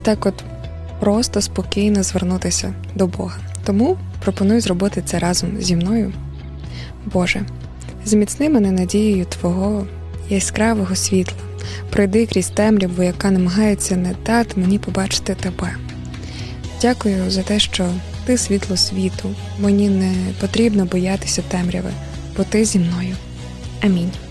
Так от просто спокійно звернутися до Бога. Тому пропоную зробити це разом зі мною. Боже, зміцни мене надією Твого яскравого світла. Пройди крізь темряву, яка намагається не дати мені побачити Тебе. Дякую за те, що Ти світло світу. Мені не потрібно боятися темряви, бо Ти зі мною. Амінь.